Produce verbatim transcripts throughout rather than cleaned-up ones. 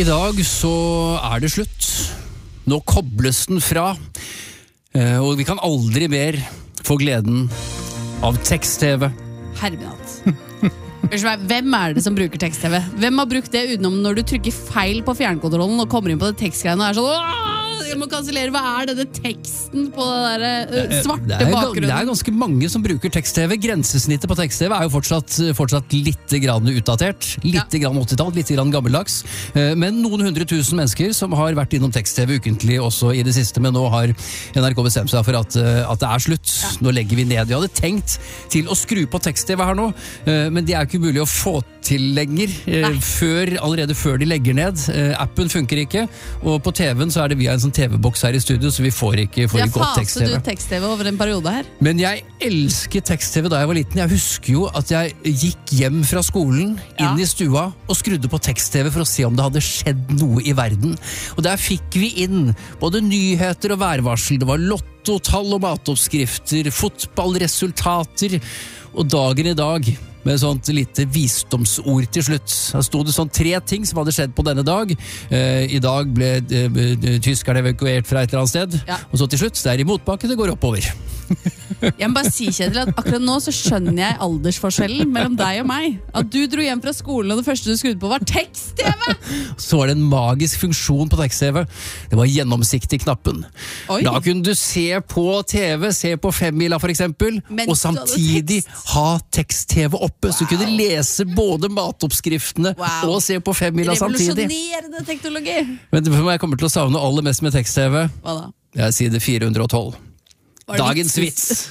I dag så er det slutt. Nå kobles den fra, og vi kan aldri mer få gleden av tekst-TV. Hermenatt. Hvem er det som bruker tekst-TV? Hvem har brukt det utenom når du trykker feil på fjernkontrollen og kommer inn på det tekstgreiene og er sånn Åh, jeg må kansellere, hva er denne teksten på det der uh, svarte det er, bakgrunnen? Det er ganske mange som bruker tekst-TV. Grensesnittet på tekst-TV er jo fortsatt, fortsatt litt grann utdatert. Litt ja. grann åttitall, litt grann gammeldags. Men noen hundre tusen mennesker som har vært innom tekst-TV ukentlig også i det siste, men nå har N R K bestemt seg for at, at det er slutt. Ja. Nå legger vi ned. Jeg hadde tenkt til å skru på tekst-TV her nå, men det er ikke mulig å få til lenger, før, allerede før de legger ned. Appen funker ikke, og på T V-en så er det via en sånn T V-boks her i studio, så vi får ikke, får ikke opp tekst-TV. Jeg faset ut tekst-TV over en periode her. Men jeg elsket tekst-TV da jeg var liten. Jeg husker jo at jeg gikk hjem fra skolen, inn ja. i stua, og skrudde på tekst-TV for å se om det hadde skjedd noe i verden. Og der fikk vi inn både nyheter og værvarsel. Det var lotto, tall og matoppskrifter, fotballresultater, og dagen i dag med sånt lite visdomsord til slutt. Da stod det sånn tre ting som hadde skjedd på denne dag. Eh, I dag ble eh, tyskerne evakuert fra et eller annet sted. Ja. Og så til slutt, det er i motbakke, det går oppover. Jeg må bare si, Kjetil, at akkurat nå så skjønner jeg aldersforskjellen mellom deg og meg. At du dro hjem fra skolen, og det første du skrudde på var tekst-TV! Så var det en magisk funksjon på tekst-TV. Det var gjennomsiktig knappen. Oi. Da kunne du se på T V, se på femmila for eksempel, og samtidig ha tekst-TV oppe, wow. Så du kunne lese både matoppskriftene wow. og se på femmila samtidig. Revolusjonerende teknologi! Men det jeg kommer til å savne aller mest med tekst-TV. Hva da? Jeg sier det fire hundre og tolv. Dagens vits.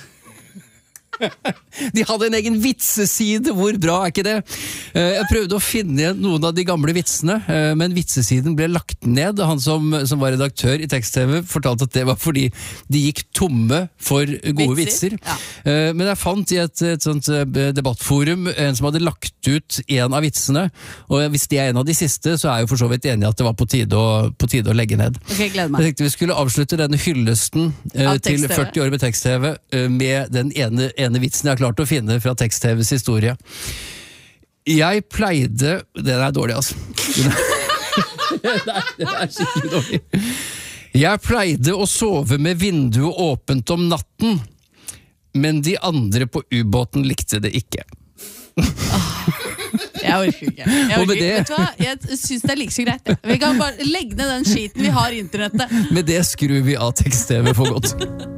De hadde en egen vitseside, hvor bra er ikke det? Jeg prøvde å finne noen av de gamle vitsene, men vitsesiden ble lagt ned. Han som, som var redaktør i tekst-TV fortalte at det var fordi de gikk tomme for gode vitser. vitser. Ja. Men jeg fant i et, et sånt debattforum en som hadde lagt ut en av vitsene, og hvis det er en av de siste, så er jeg jo for så vidt enig at det var på tide å, på tide å legge ned. Okay, gleder meg. Jeg tenkte vi skulle avslutte denne hyllesten til førti år med tekst-TV med den ene, ene vitsen jeg har klart å finne fra tekst-TVs historie. Jeg pleide... Den er dårlig, altså. Den er, den er skikkelig dårlig. Jeg pleide å sove med vinduet åpent om natten, men de andre på ubåten likte det ikke. Jeg orker ikke. Jeg, orker. Det... Vet du hva? Jeg synes det er like så greit. Vi kan bare legge ned den skiten vi har i internettet. Med det skrur vi av tekst-TV for godt.